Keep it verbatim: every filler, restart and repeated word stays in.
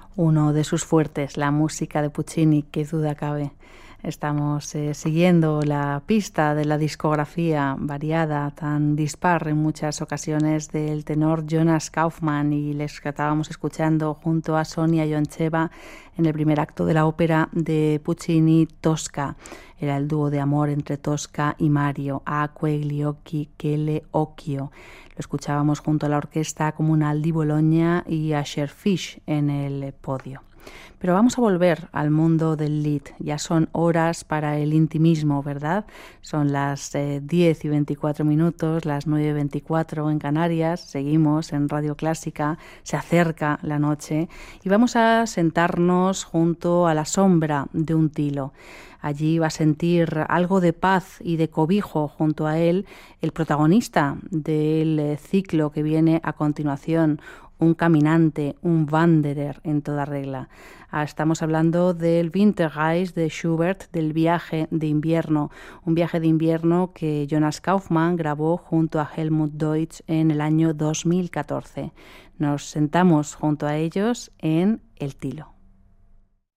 uno de sus fuertes, la música de Puccini, qué duda cabe. Estamos eh, siguiendo la pista de la discografía variada, tan dispar en muchas ocasiones, del tenor Jonas Kaufmann, y les estábamos escuchando junto a Sonia Yoncheva en el primer acto de la ópera de Puccini, Tosca. Era el dúo de amor entre Tosca y Mario, Acque gli occhi che le occhio. Lo escuchábamos junto a la orquesta comunal di Bologna y a Cher Fish en el podio. Pero vamos a volver al mundo del lied. Ya son horas para el intimismo, ¿verdad? Son las eh, diez y veinticuatro minutos, las nueve y veinticuatro en Canarias. Seguimos en Radio Clásica, se acerca la noche y vamos a sentarnos junto a la sombra de un tilo. Allí va a sentir algo de paz y de cobijo junto a él el protagonista del ciclo que viene a continuación, un caminante, un Wanderer en toda regla. Ah, estamos hablando del Winterreise de Schubert, del viaje de invierno, un viaje de invierno que Jonas Kaufmann grabó junto a Helmut Deutsch en el año dos mil catorce. Nos sentamos junto a ellos en El Tilo.